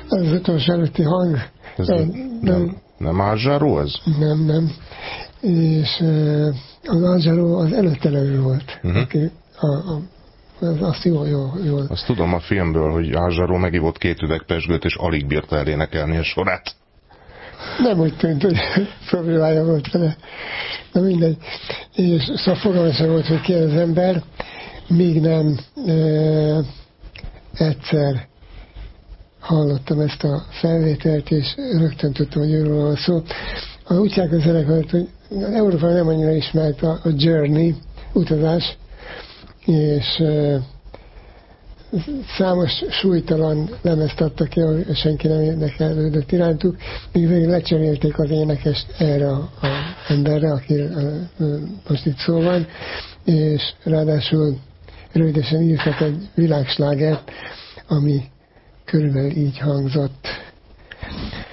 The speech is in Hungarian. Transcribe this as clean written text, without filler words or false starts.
Az utolsó előtti hang. Ez nem Al-Jarreau az? Nem. És az Al-Jarreau az előtte levő volt. Aki azt jól. Azt tudom a filmből, hogy Al-Jarreau megivott 2 üveg pezsgőt, és alig bírta elénekelni a sorát. Nem úgy tűnt, hogy problémája volt vele. Na mindegy. És szóval fogalma sem volt, hogy ki az ember, míg nem egyszer hallottam ezt a felvételt, és rögtön tudtam, hogy őről van szó. Úgy hívják a zenekart, hogy Európában nem annyira ismert a Journey utazás, és számos súlytalan lemezt adtak ki, hogy senki nem érdekelődött irántuk, míg végül lecserélték az énekest erre az emberre, aki most itt szó van, és ráadásul rövidesen írtak egy világslágert, ami körülbelül így hangzott.